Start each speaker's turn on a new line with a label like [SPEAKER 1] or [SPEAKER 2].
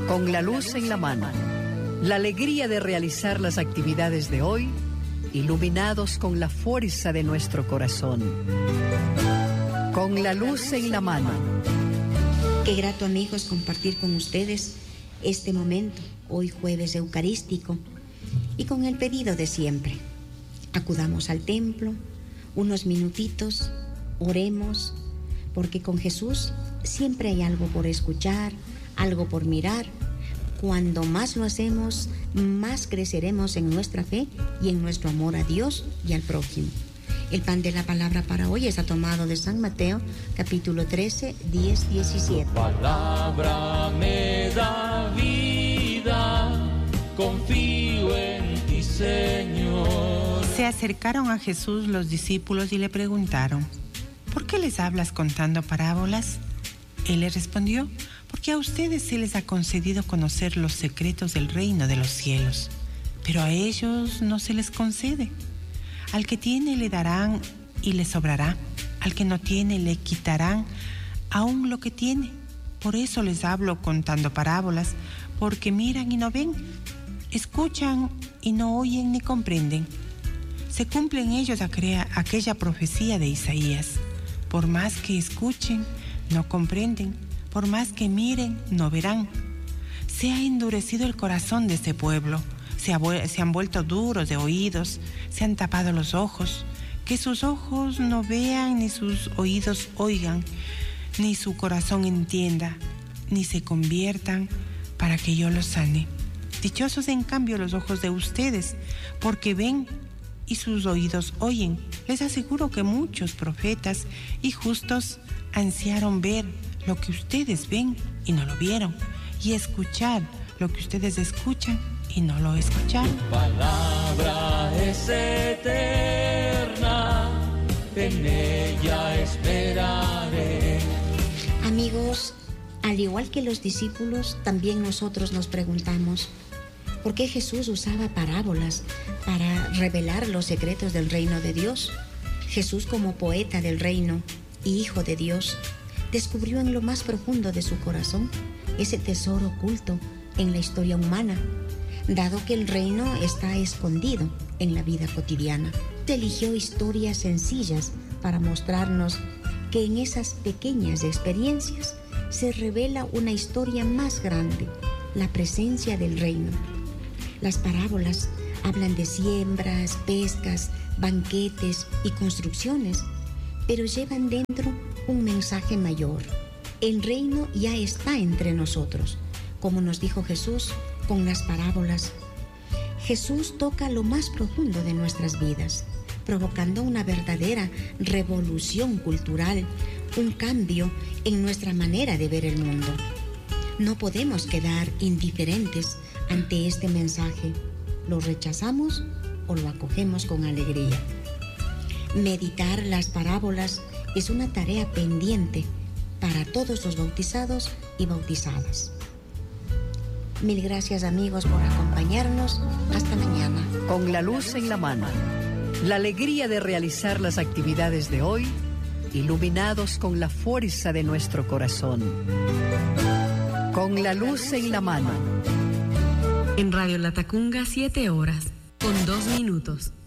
[SPEAKER 1] Con la luz en la mano, la alegría de realizar las actividades de hoy, iluminados con la fuerza de nuestro corazón. Con la luz en la mano.
[SPEAKER 2] Qué grato, amigos, compartir con ustedes este momento, hoy jueves eucarístico, y con el pedido de siempre. Acudamos al templo, unos minutitos, oremos, porque con Jesús siempre hay algo por escuchar, algo por mirar. Cuando más lo hacemos, más creceremos en nuestra fe y en nuestro amor a Dios y al prójimo. El pan de la palabra para hoy está tomado de San Mateo, capítulo 13, 10-17.
[SPEAKER 3] Tu palabra me da vida, confío en ti, Señor.
[SPEAKER 4] Se acercaron a Jesús los discípulos y le preguntaron: ¿por qué les hablas contando parábolas? Él les respondió: porque a ustedes se les ha concedido conocer los secretos del reino de los cielos, pero a ellos no se les concede. Al que tiene le darán y le sobrará, al que no tiene le quitarán aún lo que tiene. Por eso les hablo contando parábolas, porque miran y no ven, escuchan y no oyen ni comprenden. Se cumple en ellos aquella profecía de Isaías: por más que escuchen, no comprenden, por más que miren, no verán. Se ha endurecido el corazón de este pueblo, se han vuelto duros de oídos, se han tapado los ojos, que sus ojos no vean, ni sus oídos oigan, ni su corazón entienda, ni se conviertan para que yo los sane. Dichosos en cambio los ojos de ustedes, porque ven y sus oídos oyen. Les aseguro que muchos profetas y justos ansiaron ver lo que ustedes ven y no lo vieron, y escuchar lo que ustedes escuchan y no lo escucharon.
[SPEAKER 3] Tu palabra es eterna, en ella esperaré.
[SPEAKER 2] Amigos, al igual que los discípulos, también nosotros nos preguntamos: ¿por qué Jesús usaba parábolas para revelar los secretos del reino de Dios? Jesús, como poeta del reino y hijo de Dios, descubrió en lo más profundo de su corazón ese tesoro oculto en la historia humana, dado que el reino está escondido en la vida cotidiana. Eligió historias sencillas para mostrarnos que en esas pequeñas experiencias se revela una historia más grande, la presencia del reino. Las parábolas hablan de siembras, pescas, banquetes y construcciones, pero llevan dentro un mensaje mayor. El reino ya está entre nosotros, como nos dijo Jesús con las parábolas. Jesús toca lo más profundo de nuestras vidas, provocando una verdadera revolución cultural, un cambio en nuestra manera de ver el mundo. No podemos quedar indiferentes ante este mensaje. ¿Lo rechazamos o lo acogemos con alegría? Meditar las parábolas es una tarea pendiente para todos los bautizados y bautizadas. Mil gracias, amigos, por acompañarnos. Hasta mañana.
[SPEAKER 1] Con la luz en la mano, la alegría de realizar las actividades de hoy, iluminados con la fuerza de nuestro corazón. Con la luz en la mano.
[SPEAKER 5] En Radio Latacunga, 7 horas, con 2 minutos.